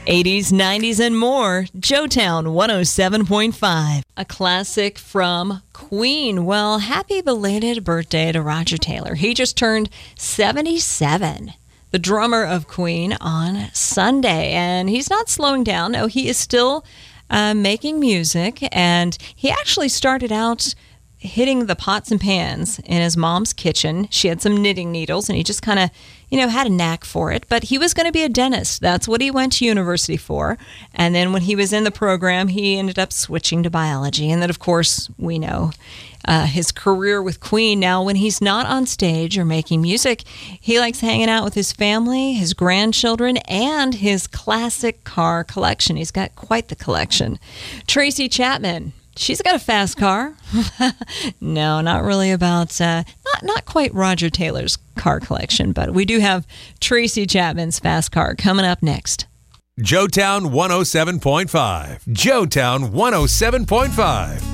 80s, 90s, and more. Joetown 107.5. A classic from Queen. Well, happy belated birthday to Roger Taylor. He just turned 77. The drummer of Queen on Sunday. And he's not slowing down. No, he is still making music. And he actually started out hitting the pots and pans in his mom's kitchen. She had some knitting needles, and he just kind of, had a knack for it. But he was going to be a dentist. That's what he went to university for. And then when he was in the program, he ended up switching to biology. And then, of course, we know his career with Queen. Now, when he's not on stage or making music, he likes hanging out with his family, his grandchildren, and his classic car collection. He's got quite the collection. Tracy Chapman. She's got a fast car. No, not really about, not quite Roger Taylor's car collection, but we do have Tracy Chapman's fast car coming up next. Joetown 107.5. Joetown 107.5.